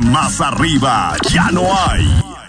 Más arriba ya no hay.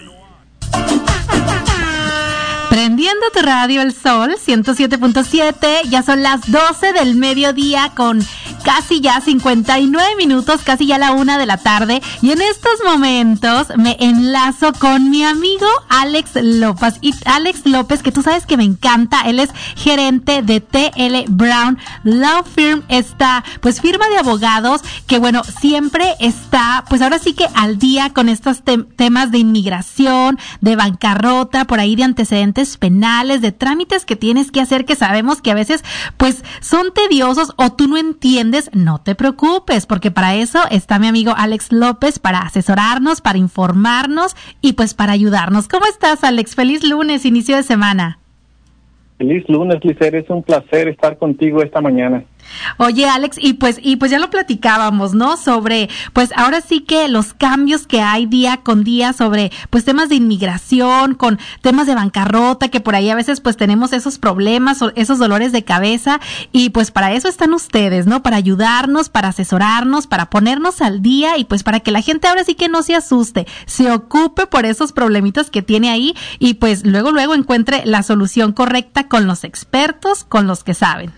Prendiendo tu radio El Sol 107.7, ya son las 12 del mediodía con casi ya 59 minutos, casi ya la 1 de la tarde, y en estos momentos me enlazo con mi amigo Alex López, y Alex López, que tú sabes que me encanta, él es gerente de T.L. Brown Law Firm, esta pues firma de abogados que bueno, siempre está pues ahora sí que al día con estos temas de inmigración, de bancarrota, por ahí de antecedentes penales, de trámites que tienes que hacer, que sabemos que a veces pues son tediosos o tú no entiendes. No te preocupes, porque para eso está mi amigo Alex López, para asesorarnos, para informarnos y pues para ayudarnos. ¿Cómo estás, Alex? Feliz lunes, inicio de semana. Feliz lunes, Lizer, es un placer estar contigo esta mañana. Oye, Alex, y pues ya lo platicábamos, ¿no? Sobre, pues ahora sí que los cambios que hay día con día sobre, pues temas de inmigración, con temas de bancarrota, que por ahí a veces pues tenemos esos problemas o esos dolores de cabeza, y pues para eso están ustedes, ¿no? Para ayudarnos, para asesorarnos, para ponernos al día y pues para que la gente ahora sí que no se asuste, se ocupe por esos problemitas que tiene ahí y pues luego encuentre la solución correcta con los expertos, con los que saben.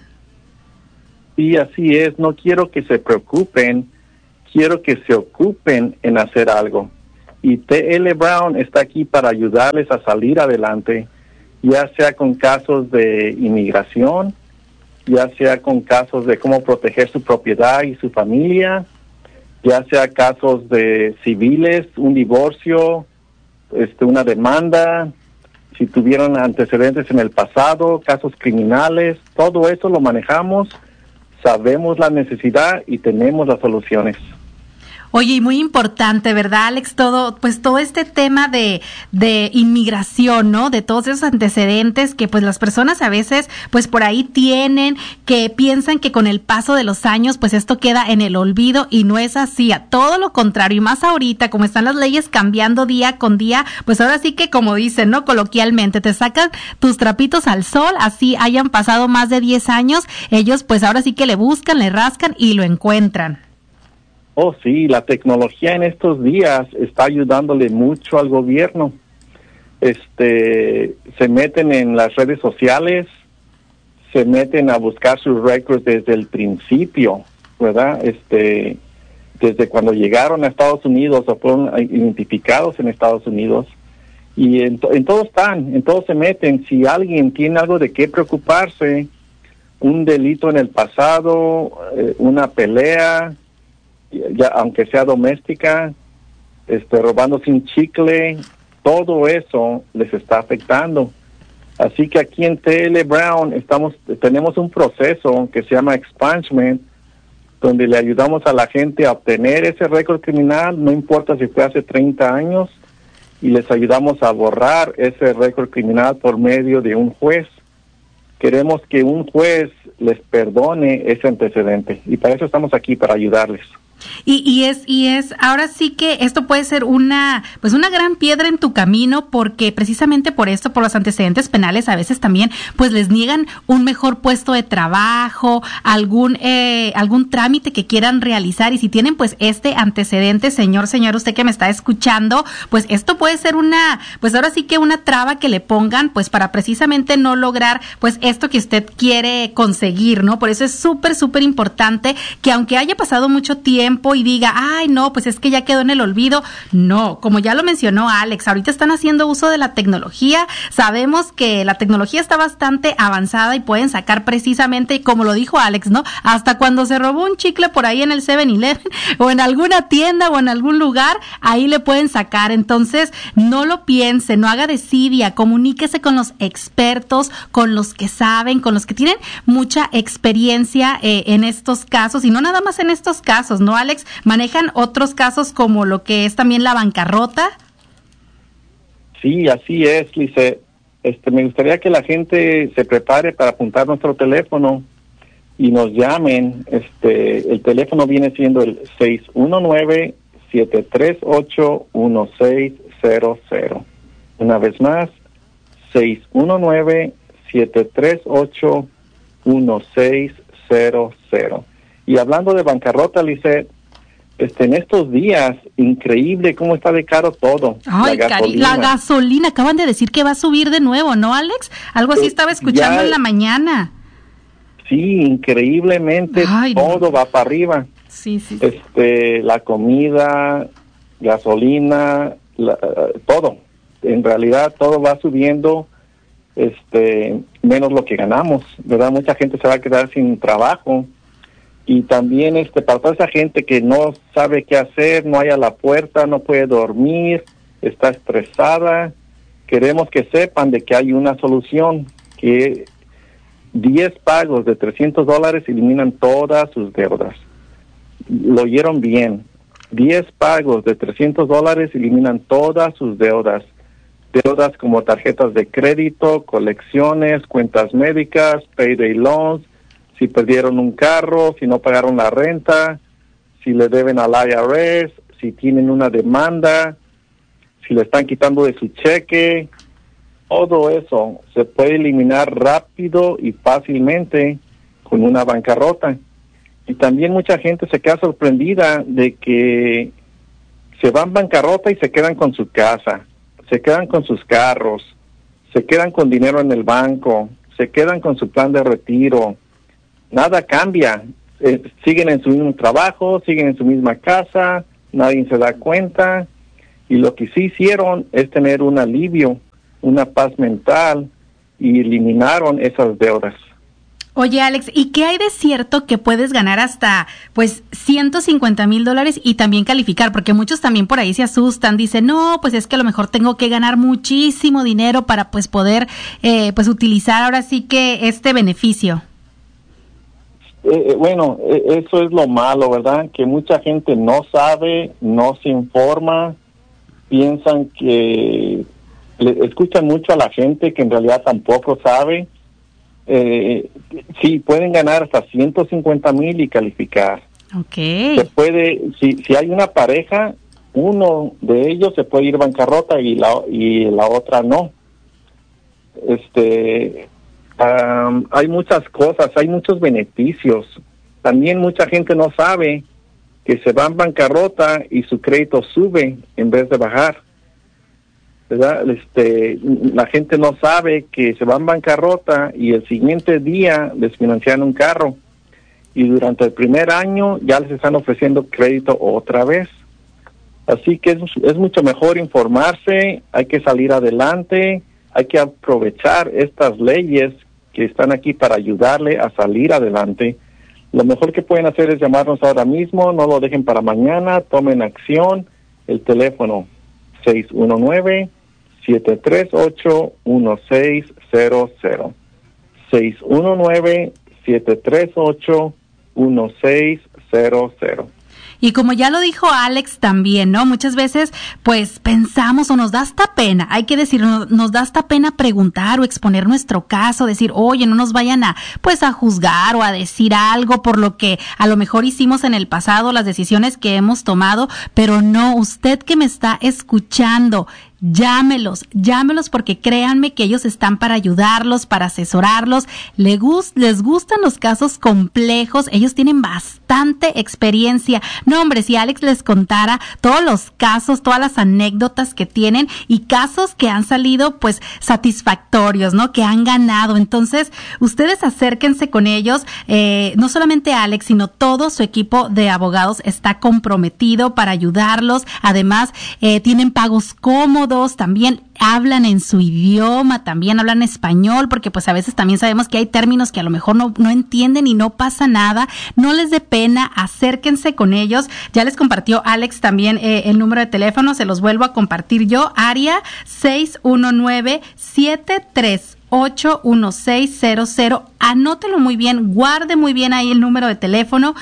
Sí, así es. No quiero que se preocupen, quiero que se ocupen en hacer algo. Y T.L. Brown está aquí para ayudarles a salir adelante, ya sea con casos de inmigración, ya sea con casos de cómo proteger su propiedad y su familia, ya sea casos de civiles, un divorcio, una demanda, si tuvieron antecedentes en el pasado, casos criminales, todo eso lo manejamos. Sabemos la necesidad y tenemos las soluciones. Oye, y muy importante, ¿verdad, Alex? Todo este tema de inmigración, ¿no? De todos esos antecedentes que pues las personas a veces pues por ahí tienen, que piensan que con el paso de los años pues esto queda en el olvido y no es así, a todo lo contrario, y más ahorita como están las leyes cambiando día con día, pues ahora sí que como dicen, ¿no? Coloquialmente, te sacan tus trapitos al sol, así hayan pasado más de 10 años, ellos pues ahora sí que le buscan, le rascan y lo encuentran. Oh, sí, la tecnología en estos días está ayudándole mucho al gobierno. Se meten en las redes sociales, se meten a buscar sus récords desde el principio, ¿verdad? Desde cuando llegaron a Estados Unidos o fueron identificados en Estados Unidos. Y en todo están, en todo se meten. Si alguien tiene algo de qué preocuparse, un delito en el pasado, una pelea, ya aunque sea doméstica, robándose un chicle, todo eso les está afectando. Así que aquí en T.L. Brown tenemos un proceso que se llama expungement, donde le ayudamos a la gente a obtener ese récord criminal, no importa si fue hace 30 años, y les ayudamos a borrar ese récord criminal por medio de un juez. Queremos que un juez les perdone ese antecedente, y para eso estamos aquí, para ayudarles. Y es ahora sí que esto puede ser una gran piedra en tu camino, porque precisamente por esto, por los antecedentes penales, a veces también pues les niegan un mejor puesto de trabajo, algún trámite que quieran realizar, y si tienen pues este antecedente, señor, usted que me está escuchando, pues esto puede ser pues ahora sí que una traba que le pongan pues para precisamente no lograr pues esto que usted quiere conseguir, ¿no? Por eso es súper importante que aunque haya pasado mucho tiempo y diga, ay no, pues es que ya quedó en el olvido, no, como ya lo mencionó Alex, ahorita están haciendo uso de la tecnología, sabemos que la tecnología está bastante avanzada y pueden sacar precisamente, como lo dijo Alex, ¿no? Hasta cuando se robó un chicle por ahí en el 7-Eleven o en alguna tienda o en algún lugar, ahí le pueden sacar. Entonces no lo piense, no haga desidia, comuníquese con los expertos, con los que saben, con los que tienen mucha experiencia en estos casos, y no nada más en estos casos, ¿no, Alex? ¿Manejan otros casos como lo que es también la bancarrota? Sí, así es, Lice. Me gustaría que la gente se prepare para apuntar nuestro teléfono y nos llamen. El teléfono viene siendo el 619-738-1600. Una vez más, 619-738-1600. Y hablando de bancarrota, Lisette, en estos días, increíble cómo está de caro todo. Ay, la gasolina, acaban de decir que va a subir de nuevo, ¿no, Alex? Algo así estaba escuchando en la mañana. Sí, increíblemente todo va para arriba. Sí. La comida, gasolina, todo. En realidad todo va subiendo, menos lo que ganamos, ¿verdad? Mucha gente se va a quedar sin trabajo. Y también para toda esa gente que no sabe qué hacer, no hay a la puerta, no puede dormir, está estresada, queremos que sepan de que hay una solución, que 10 pagos de $300 eliminan todas sus deudas. Lo oyeron bien. 10 pagos de $300 eliminan todas sus deudas. Deudas como tarjetas de crédito, colecciones, cuentas médicas, payday loans, si perdieron un carro, si no pagaron la renta, si le deben al IRS, si tienen una demanda, si le están quitando de su cheque. Todo eso se puede eliminar rápido y fácilmente con una bancarrota. Y también mucha gente se queda sorprendida de que se van bancarrota y se quedan con su casa, se quedan con sus carros, se quedan con dinero en el banco, se quedan con su plan de retiro. Nada cambia, siguen en su mismo trabajo, siguen en su misma casa, nadie se da cuenta, y lo que sí hicieron es tener un alivio, una paz mental, y eliminaron esas deudas. Oye, Alex, ¿y qué hay de cierto que puedes ganar hasta, pues, $150,000 y también calificar? Porque muchos también por ahí se asustan, dicen, no, pues es que a lo mejor tengo que ganar muchísimo dinero para, pues, poder, pues, utilizar ahora sí que este beneficio. Bueno, eso es lo malo, ¿verdad? Que mucha gente no sabe, no se informa, piensan que escuchan mucho a la gente que en realidad tampoco sabe. Sí, pueden ganar hasta 150,000 y calificar. Okay. Se puede, si hay una pareja, uno de ellos se puede ir bancarrota y la otra no. Hay muchas cosas, hay muchos beneficios. También mucha gente no sabe que se va en bancarrota y su crédito sube en vez de bajar, ¿verdad? La gente no sabe que se va en bancarrota y el siguiente día les financian un carro y durante el primer año ya les están ofreciendo crédito otra vez. Así que es mucho mejor informarse, hay que salir adelante, hay que aprovechar estas leyes que están aquí para ayudarle a salir adelante. Lo mejor que pueden hacer es llamarnos ahora mismo, no lo dejen para mañana, tomen acción. El teléfono 619-738-1600. 619-738-1600. Y como ya lo dijo Alex también, ¿no? Muchas veces, pues, pensamos o nos da hasta pena, hay que decir, nos da hasta pena preguntar o exponer nuestro caso, decir, oye, no nos vayan a juzgar o a decir algo por lo que a lo mejor hicimos en el pasado, las decisiones que hemos tomado, pero no, usted que me está escuchando, llámelos porque créanme que ellos están para ayudarlos, para asesorarlos, les gustan los casos complejos, ellos tienen bastante experiencia. No, hombre, si Alex les contara todos los casos, todas las anécdotas que tienen y casos que han salido pues satisfactorios, ¿no? Que han ganado. Entonces, ustedes acérquense con ellos, no solamente Alex, sino todo su equipo de abogados está comprometido para ayudarlos. Además, tienen pagos cómodos, también hablan en su idioma, también hablan español, porque pues a veces también sabemos que hay términos que a lo mejor no entienden y no pasa nada. No les dé pena, acérquense con ellos. Ya les compartió Alex también el número de teléfono, se los vuelvo a compartir yo, área 619-738-1600. Anótelo muy bien, guarde muy bien ahí el número de teléfono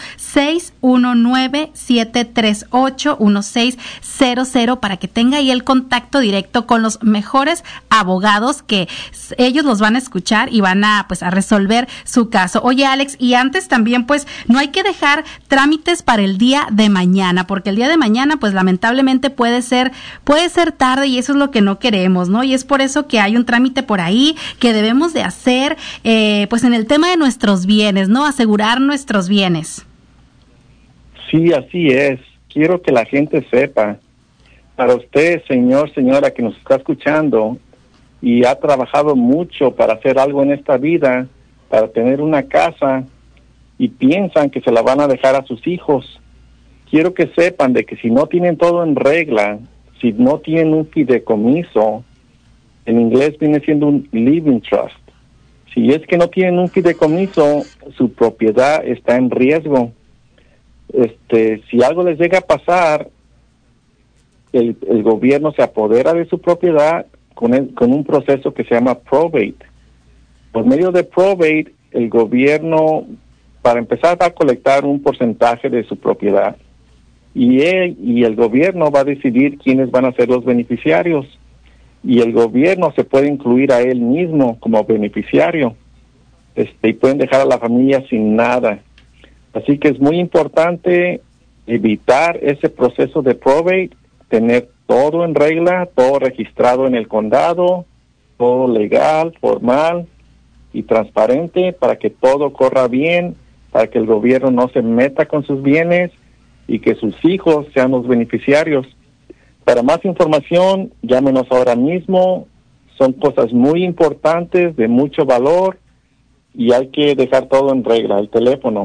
619-738-1600 para que tenga ahí el contacto directo con los mejores abogados que ellos los van a escuchar y van a pues a resolver su caso. Oye, Alex, y antes también pues no hay que dejar trámites para el día de mañana, porque el día de mañana pues lamentablemente puede ser tarde y eso es lo que no queremos, ¿no? Y es por eso que hay un trámite por ahí que debemos de hacer pues en el tema de nuestros bienes, ¿no? Asegurar nuestros bienes. Sí, así es. quiero que la gente sepa, para usted, señor, señora, que nos está escuchando y ha trabajado mucho para hacer algo en esta vida, para tener una casa, y piensan que se la van a dejar a sus hijos, quiero que sepan de que si no tienen todo en regla, si no tienen un fideicomiso, en inglés viene siendo un living trust. Si es que no tienen un fideicomiso, su propiedad está en riesgo. Si algo les llega a pasar, el gobierno se apodera de su propiedad con un proceso que se llama probate. Por medio de probate, el gobierno, para empezar, va a colectar un porcentaje de su propiedad. Y el gobierno va a decidir quiénes van a ser los beneficiarios. Y el gobierno se puede incluir a él mismo como beneficiario. Y pueden dejar a la familia sin nada. Así que es muy importante evitar ese proceso de probate, tener todo en regla, todo registrado en el condado, todo legal, formal y transparente para que todo corra bien, para que el gobierno no se meta con sus bienes y que sus hijos sean los beneficiarios. Para más información, llámenos ahora mismo. Son cosas muy importantes, de mucho valor, y hay que dejar todo en regla. El teléfono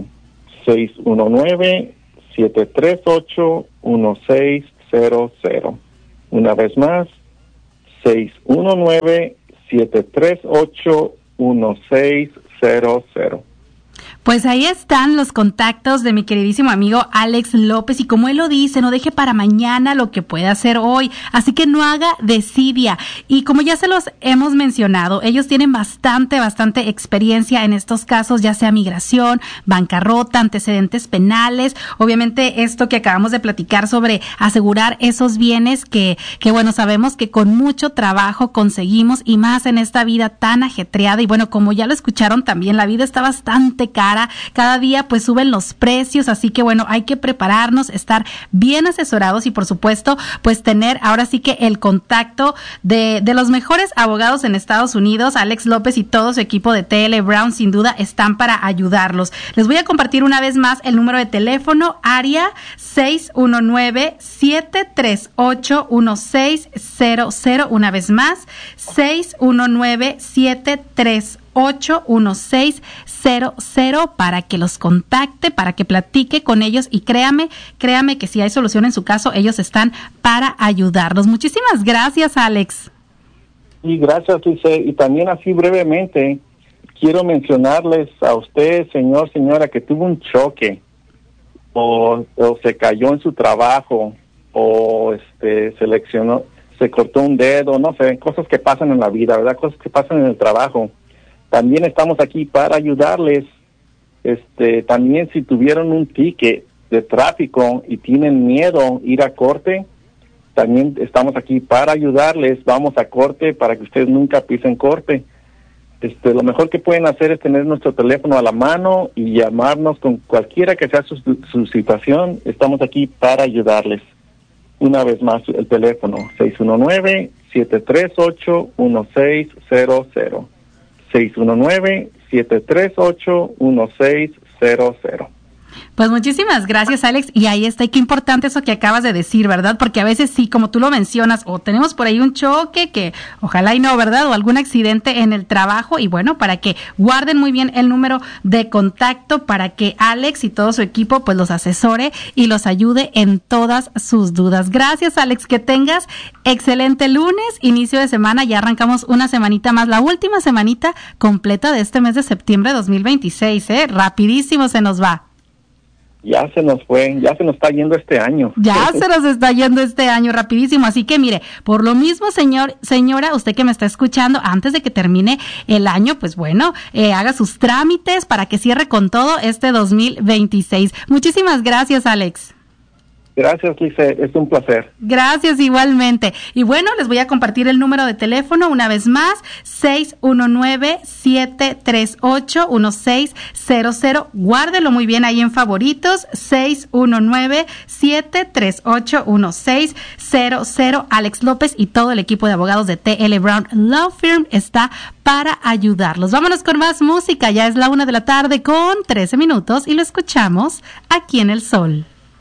619-738-1600. Una vez más, 619-738-1600. Pues ahí están los contactos de mi queridísimo amigo Alex López, y como él lo dice, no deje para mañana lo que puede hacer hoy, así que no haga desidia. Y como ya se los hemos mencionado, ellos tienen bastante experiencia en estos casos, ya sea migración, bancarrota, antecedentes penales, obviamente esto que acabamos de platicar sobre asegurar esos bienes que bueno, sabemos que con mucho trabajo conseguimos, y más en esta vida tan ajetreada. Y bueno, como ya lo escucharon también, la vida está bastante cara, cada día pues suben los precios, así que bueno, hay que prepararnos, estar bien asesorados y por supuesto pues tener ahora sí que el contacto de los mejores abogados en Estados Unidos. Alex López y todo su equipo de TL Brown sin duda están para ayudarlos. Les voy a compartir una vez más el número de teléfono, área 619-738-1600, una vez más 619-738-1600, para que los contacte, para que platique con ellos, y créame que si hay solución en su caso, ellos están para ayudarlos. Muchísimas gracias, Alex. Y gracias, Lice. Y también así brevemente, quiero mencionarles a usted, señor, señora, que tuvo un choque o se cayó en su trabajo o se cortó un dedo, no sé, cosas que pasan en la vida, ¿verdad? Cosas que pasan en el trabajo. También estamos aquí para ayudarles. También si tuvieron un ticket de tráfico y tienen miedo ir a corte, también estamos aquí para ayudarles. Vamos a corte para que ustedes nunca pisen corte. Lo mejor que pueden hacer es tener nuestro teléfono a la mano y llamarnos con cualquiera que sea su situación. Estamos aquí para ayudarles. Una vez más, el teléfono 619-738-1600. 619-738-1600. Pues muchísimas gracias, Alex. Y ahí está, y qué importante eso que acabas de decir, ¿verdad? Porque a veces sí, como tú lo mencionas, o tenemos por ahí un choque que ojalá y no, ¿verdad? O algún accidente en el trabajo, y bueno, para que guarden muy bien el número de contacto para que Alex y todo su equipo pues los asesore y los ayude en todas sus dudas. Gracias, Alex, que tengas excelente lunes, inicio de semana, ya arrancamos una semanita más, la última semanita completa de este mes de septiembre de 2026, rapidísimo se nos va. Ya se nos fue, ya se nos está yendo este año. Ya se nos está yendo este año rapidísimo, así que mire, por lo mismo, señora, usted que me está escuchando, antes de que termine el año, pues bueno, haga sus trámites para que cierre con todo este 2026. Muchísimas gracias, Alex. Gracias, Lice, es un placer. Gracias igualmente. Y bueno, les voy a compartir el número de teléfono una vez más, 619-738-1600. Guárdelo muy bien ahí en favoritos, 619-738-1600. Alex López y todo el equipo de abogados de TL Brown Law Firm está para ayudarlos. Vámonos con más música, ya es la 1:00 p.m. con 13 minutos y lo escuchamos aquí en El Sol.